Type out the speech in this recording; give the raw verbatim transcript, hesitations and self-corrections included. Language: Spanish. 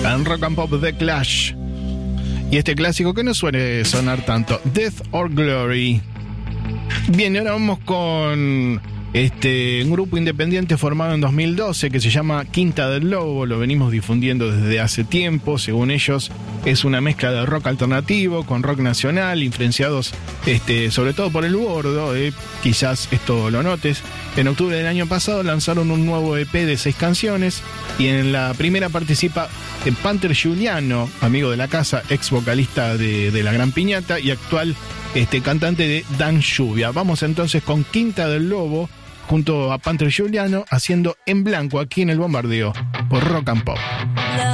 En Rock and Pop The Clash. Y este clásico que no suele sonar tanto, Death or Glory. Bien, y ahora vamos con este, un grupo independiente formado en dos mil doce que se llama Quinta del Lobo. Lo venimos difundiendo desde hace tiempo. Según ellos, es una mezcla de rock alternativo con rock nacional, influenciados este, sobre todo por el Bordo. Eh, quizás esto lo notes. En octubre del año pasado lanzaron un nuevo E P de seis canciones y en la primera participa Panther Giuliano, amigo de la casa, ex vocalista de, de La Gran Piñata y actual este, cantante de Dan Lluvia. Vamos entonces con Quinta del Lobo junto a Panther Giuliano haciendo En Blanco aquí en El Bombardeo por Rock and Pop.